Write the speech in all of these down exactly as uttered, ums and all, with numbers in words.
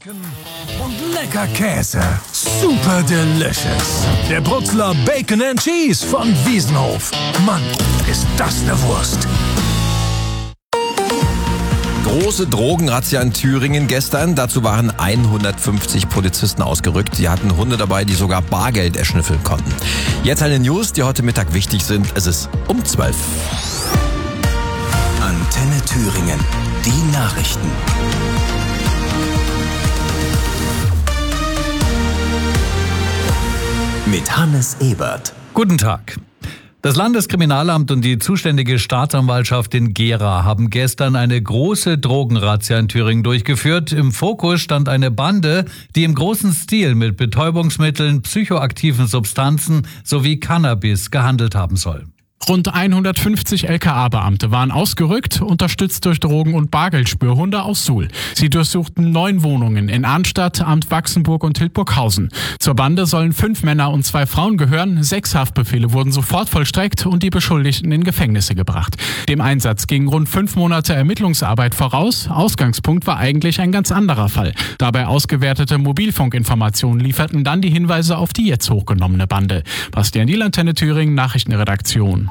Bacon und lecker Käse. Super delicious. Der Brutzler Bacon and Cheese von Wiesenhof. Mann, ist das eine Wurst. Große Drogenrazzia in Thüringen gestern. Dazu waren hundertfünfzig Polizisten ausgerückt. Sie hatten Hunde dabei, die sogar Bargeld erschnüffeln konnten. Jetzt eine News, die heute Mittag wichtig sind. Es ist um zwölf. Antenne Thüringen. Die Nachrichten. Mit Hannes Ebert. Guten Tag. Das Landeskriminalamt und die zuständige Staatsanwaltschaft in Gera haben gestern eine große Drogenrazzia in Thüringen durchgeführt. Im Fokus stand eine Bande, die im großen Stil mit Betäubungsmitteln, psychoaktiven Substanzen sowie Cannabis gehandelt haben soll. Rund hundertfünfzig L K A-Beamte waren ausgerückt, unterstützt durch Drogen- und Bargeldspürhunde aus Suhl. Sie durchsuchten neun Wohnungen in Arnstadt, Amt Wachsenburg und Hildburghausen. Zur Bande sollen fünf Männer und zwei Frauen gehören. Sechs Haftbefehle wurden sofort vollstreckt und die Beschuldigten in Gefängnisse gebracht. Dem Einsatz gingen rund fünf Monate Ermittlungsarbeit voraus. Ausgangspunkt war eigentlich ein ganz anderer Fall. Dabei ausgewertete Mobilfunkinformationen lieferten dann die Hinweise auf die jetzt hochgenommene Bande. Bastian Diel, Antenne Thüringen, Nachrichtenredaktion.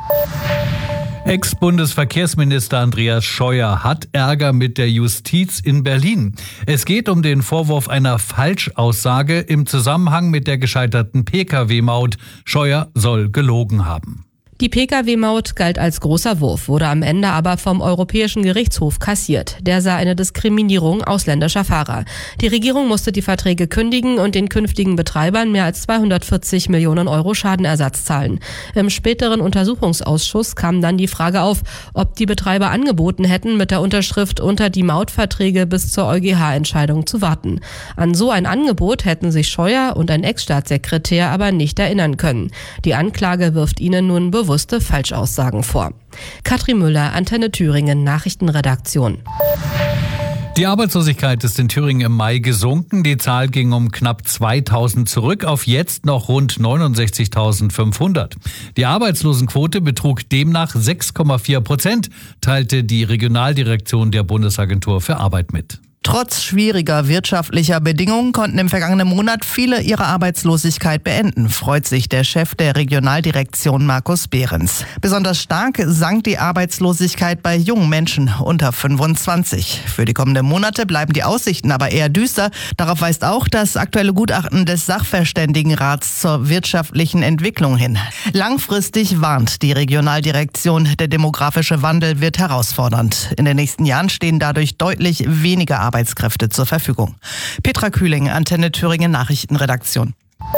Ex-Bundesverkehrsminister Andreas Scheuer hat Ärger mit der Justiz in Berlin. Es geht um den Vorwurf einer Falschaussage im Zusammenhang mit der gescheiterten P K W-Maut. Scheuer soll gelogen haben. Die P K W-Maut galt als großer Wurf, wurde am Ende aber vom Europäischen Gerichtshof kassiert. Der sah eine Diskriminierung ausländischer Fahrer. Die Regierung musste die Verträge kündigen und den künftigen Betreibern mehr als zweihundertvierzig Millionen Euro Schadenersatz zahlen. Im späteren Untersuchungsausschuss kam dann die Frage auf, ob die Betreiber angeboten hätten, mit der Unterschrift unter die Mautverträge bis zur EuGH-Entscheidung zu warten. An so ein Angebot hätten sich Scheuer und ein Ex-Staatssekretär aber nicht erinnern können. Die Anklage wirft ihnen nun bewusst bewusste Falschaussagen vor. Katrin Müller, Antenne Thüringen, Nachrichtenredaktion. Die Arbeitslosigkeit ist in Thüringen im Mai gesunken. Die Zahl ging um knapp zweitausend zurück auf jetzt noch rund neunundsechzigtausendfünfhundert. Die Arbeitslosenquote betrug demnach sechs Komma vier Prozent, teilte die Regionaldirektion der Bundesagentur für Arbeit mit. Trotz schwieriger wirtschaftlicher Bedingungen konnten im vergangenen Monat viele ihre Arbeitslosigkeit beenden, freut sich der Chef der Regionaldirektion Markus Behrens. Besonders stark sank die Arbeitslosigkeit bei jungen Menschen unter fünfundzwanzig. Für die kommenden Monate bleiben die Aussichten aber eher düster. Darauf weist auch das aktuelle Gutachten des Sachverständigenrats zur wirtschaftlichen Entwicklung hin. Langfristig warnt die Regionaldirektion, der demografische Wandel wird herausfordernd. In den nächsten Jahren stehen dadurch deutlich weniger Arbeitskräfte Arbeitskräfte zur Verfügung. Petra Kühling, Antenne Thüringen Nachrichtenredaktion.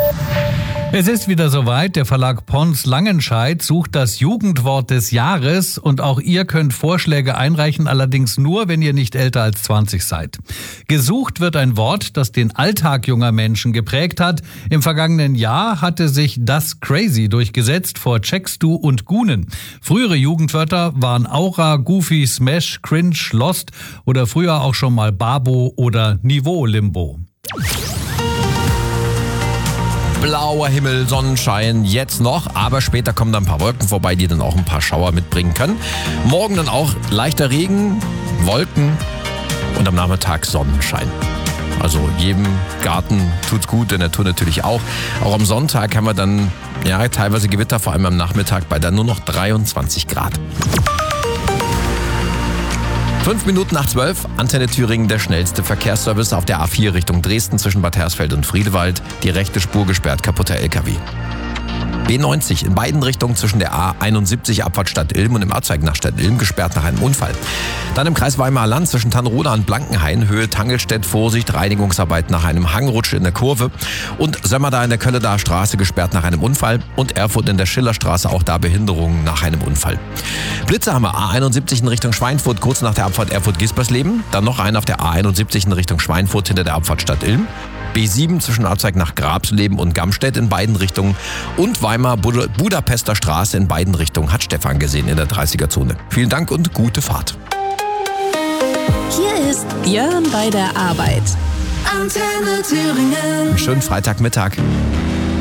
Es ist wieder soweit. Der Verlag Pons Langenscheidt sucht das Jugendwort des Jahres und auch ihr könnt Vorschläge einreichen, allerdings nur, wenn ihr nicht älter als zwanzig seid. Gesucht wird ein Wort, das den Alltag junger Menschen geprägt hat. Im vergangenen Jahr hatte sich das Crazy durchgesetzt vor Checkst du und Gunen. Frühere Jugendwörter waren Aura, Goofy, Smash, Cringe, Lost oder früher auch schon mal Babo oder Niveau-Limbo. Blauer Himmel, Sonnenschein, jetzt noch, aber später kommen dann ein paar Wolken vorbei, die dann auch ein paar Schauer mitbringen können. Morgen dann auch leichter Regen, Wolken und am Nachmittag Sonnenschein. Also jedem Garten tut's gut, der Natur natürlich auch. Auch am Sonntag haben wir dann ja teilweise Gewitter, vor allem am Nachmittag bei dann nur noch dreiundzwanzig Grad. Fünf Minuten nach zwölf, Antenne Thüringen, der schnellste Verkehrsservice auf der A vier Richtung Dresden zwischen Bad Hersfeld und Friedewald. Die rechte Spur gesperrt, kaputter L K W. B neunzig in beiden Richtungen zwischen der A einundsiebzig Abfahrt Stadt Ilm und dem Abzweig nach Stadt Ilm gesperrt nach einem Unfall. Dann im Kreis Weimarer Land zwischen Tannroda und Blankenhain, Höhe Tangelstedt, Vorsicht, Reinigungsarbeit nach einem Hangrutsch in der Kurve. Und Sömmerda in der Kölledaer Straße gesperrt nach einem Unfall. Und Erfurt in der Schillerstraße, auch da Behinderungen nach einem Unfall. Blitze haben wir A einundsiebzig in Richtung Schweinfurt, kurz nach der Abfahrt Erfurt-Gispersleben. Dann noch einen auf der A einundsiebzig in Richtung Schweinfurt hinter der Abfahrt Stadt Ilm. B sieben zwischen Abzweig nach Grabsleben und Gamstedt in beiden Richtungen und Weimar Bud- Budapester Straße in beiden Richtungen hat Stefan gesehen in der dreißiger-Zone. Vielen Dank und gute Fahrt. Hier ist Björn bei der Arbeit. Antenne Thüringen. Schönen Freitagmittag.